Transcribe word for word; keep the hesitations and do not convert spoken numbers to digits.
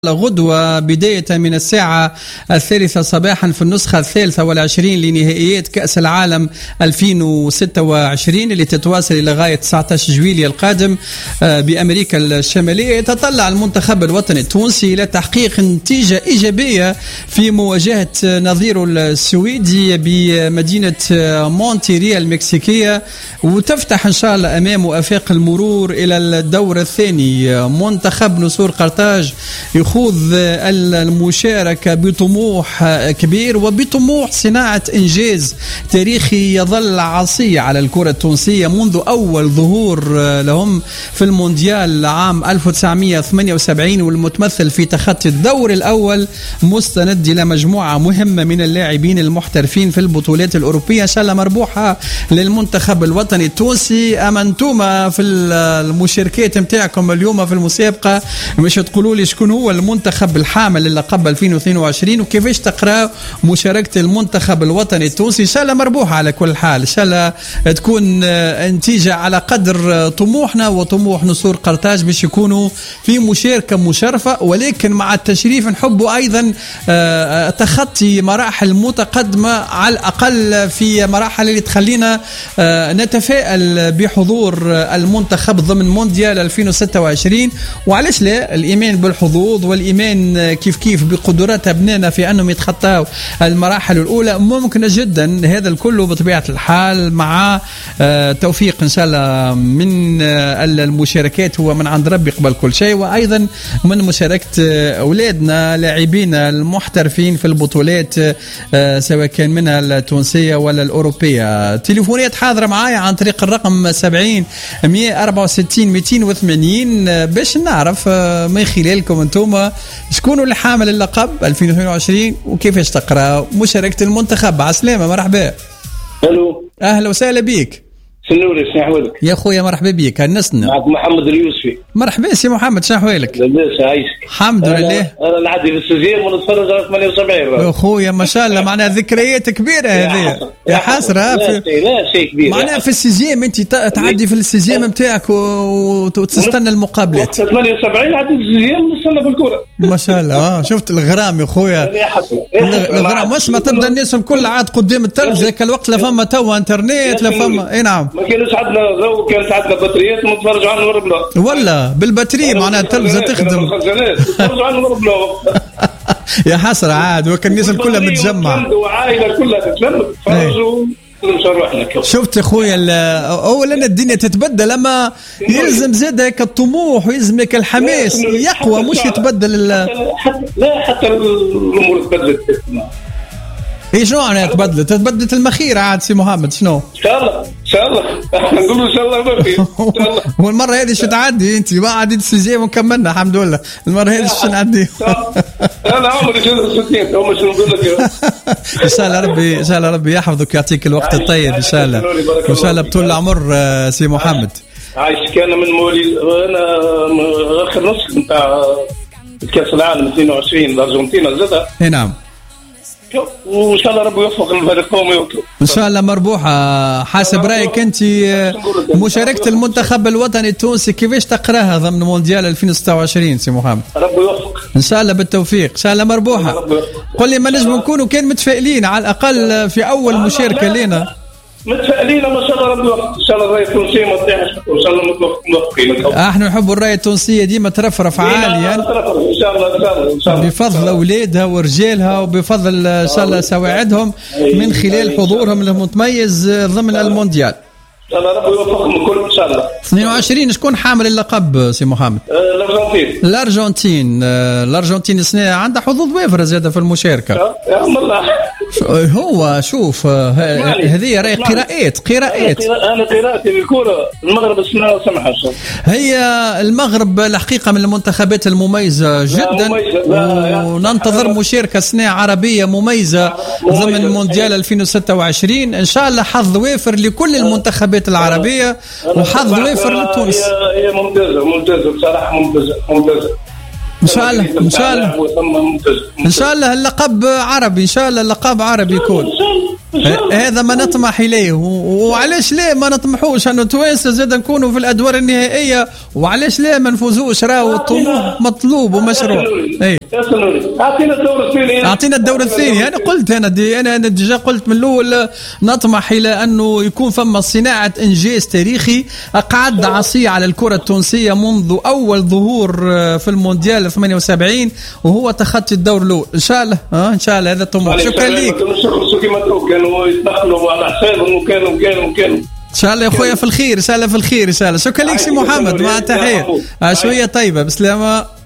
غدوة بداية من الساعة الثالثة صباحا في النسخة الثالثة والعشرين لنهائيات كأس العالم ألفين وستة وعشرين اللي تتواصل إلى غاية تسعة عشر جويلية القادم بأمريكا الشمالية. يتطلع المنتخب الوطني التونسي إلى تحقيق نتيجة إيجابية في مواجهة نظيره السويدي بمدينة مونتيريا المكسيكية، وتفتح إن شاء الله أمامه آفاق المرور إلى الدور الثاني. منتخب نسور قرطاج يخوض المشاركة بطموح كبير وبطموح صناعة إنجاز تاريخي يظل عصي على الكرة التونسية منذ أول ظهور لهم في المونديال عام ألف وتسعمائة وثمانية وسبعين، والمتمثل في تخطي الدور الأول مستند إلى مجموعة مهمة من اللاعبين المحترفين في البطولات الأوروبية. إن شاء الله مربوحة للمنتخب الوطني التونسي. أمنتم في المشاركات متاعكم اليوم في المسابقة، مش تقولوا لي شكون هو المنتخب الحامل للقب ألفين واثنين وعشرين وكيفاش تقرأ مشاركة المنتخب الوطني التونسي؟ إن شاء الله مربوحة على كل حال، إن شاء الله تكون نتيجة على قدر طموحنا وطموح نسور قرطاج باش يكونوا في مشاركة مشرفة، ولكن مع التشريف نحبوا أيضا تخطي مراحل متقدمة على الأقل في مراحل اللي تخلينا نتفائل بحضور المنتخب ضمن مونديال ألفين وستة وعشرين. وعلاش لا، الإيمان بالحظوظ والإيمان كيف كيف بقدرات أبنائنا في أنهم يتخطاوا المراحل الأولى ممكن جدا. هذا الكل بطبيعة الحال مع توفيق إن شاء الله من المشاركات، هو من عند ربي قبل كل شيء، وأيضا من مشاركة أولادنا لاعبين المحترفين في البطولات سواء كان منها التونسية ولا الأوروبية. تليفونات حاضرة معايا عن طريق الرقم سبعين مئة وأربعة وستين مئتين وثمانين باش نعرف من خلالكم انتم شكون اللي حامل اللقب ألفين واثنين وعشرين وكيفاش تقرأ مشاركة المنتخب. عسلامة، مرحبا. الو، اهلا وسهلا بيك. شنوري، شنو احوالك يا خويا؟ مرحبا بيك، هنسنا معك محمد اليوسفي. مرحبا سي محمد، شنو احوالك؟ لاباس، عايشك الحمد لله. انا نعدي في السجين ونتفرج على ثمانية وسبعين يا خويا ما شاء الله، معناها ذكريات كبيره هذه يا حسره. لا شيء لا شيء كبير معناها في السيزيام انت تعدي في السيزيام نتاعك وتستنى المقابلات. ثمانية وسبعين عدي في السيزيام ونستنى في الكره ما شاء الله. اه شفت الغرام يا خويا، الغرام واش ما تبدا الناس الكل عاد قدام التلفزه ذاك الوقت، لا فما توا انترنت لا فما. اي نعم، ما كانش عندنا ضوء، كانت عندنا بطاريات ونتفرجوا على نور بلا ولا بالبطاريه، معناها التلفزه تخدم. نتفرجوا على نور بلا يا حسره عاد، وكان الناس الكلها متجمع وعائله كلها تتلم تفرجوا. شفت يا خويا، اولا الدنيا تتبدل لما يلزم زاد هيك الطموح ويلزم هيك الحماس يقوى، مش يتبدل. لا حتى الامور تبدلت. اي شنو معناها تبدلت؟ تبدلت المخيره عاد سي محمد. شنو ان شاء الله ان شاء الله نقولوا ان شاء الله ما في. والمره هذه شو تعدي انت ما عديت السيزيام وكملنا الحمد لله. المره هذه شو نعدي؟ انا عمري شنو ستين هم شنو نقول لك. ان شاء الله ربي ان شاء الله ربي يحفظك ويعطيك الوقت الطيب ان شاء الله، وان شاء الله بطول العمر سي محمد. عايش كان من مواليد انا اخر نسخه نتاع كاس العالم اثنين وعشرين الارجنتين زادها. اي نعم، وان شاء الله ربي يوفق الفريق القومي ويطلب ان شاء الله مربوحه. حسب رايك انت مشاركه المنتخب الوطني التونسي كيفاش تقراها ضمن مونديال ألفين وستة وعشرين سي محمد؟ ربي يوفق ان شاء الله بالتوفيق، ان شاء الله مربوحه. قل لي ما نجم نكونوا كان متفائلين على الاقل في اول مشاركه لنا. متفائلين ما شاء الله ربي يوفق. ان شاء الله الرايه التونسيه ما تضيعش، ان شاء الله موفقين. احنا نحب الرايه التونسيه ديما ترفرف عاليا ان شاء الله ان شاء الله ان شاء الله بفضل اولادها ورجالها وبفضل ان شاء الله سواعدهم من خلال حضورهم المتميز ضمن المونديال. ان شاء الله ربي يوفقهم الكل ان شاء الله. اثنين وعشرين شكون حامل اللقب سي محمد؟ الارجنتين. الارجنتين الارجنتين السنه عندها حظوظ وافره زاده في المشاركه. يا عم الله هو شوف هذه راهي قراءات قراءات انا قراءتي بالكره المغرب السنه سمحه. هي المغرب الحقيقه من المنتخبات المميزه جدا، وننتظر مشاركه سنه عربيه مميزه ضمن مونديال ألفين وستة وعشرين. ان شاء الله حظ وافر لكل المنتخبات العربيه وحظ وافر لتونس. هي ممتازه ممتازه بصراحه، ممتازه ممتازه ان شاء الله ان شاء الله ان شاء الله اللقب عربي، ان شاء الله اللقب عربي يكون. هذا ما نطمح إليه. وعلاش ليه ما نطمحوش أنه توانسة زاد نكونوا في الأدوار النهائية؟ وعلاش ليه ما نفوزوش؟ راهو الطموح مطلوب ومشروع. اي اعطينا الدور الثاني، اعطينا الدور الثاني. انا قلت انا دي انا ديجا قلت من الاول نطمح الى انه يكون فما صناعه انجاز تاريخي اقعد عصيه على الكره التونسيه منذ اول ظهور في المونديال ثمانية وسبعين، وهو تخطي الدور الاول ان شاء الله. اه ان شاء الله هذا الطموح. شكرا لك. كانوا يتدخلوا على حسابهم وكانوا كانوا كانوا ان شاء الله يا خويا في الخير، ان شاء الله في الخير ان شاء الله. شكرا لك سي محمد، مع تحيه. شويه طيبه بسلامه.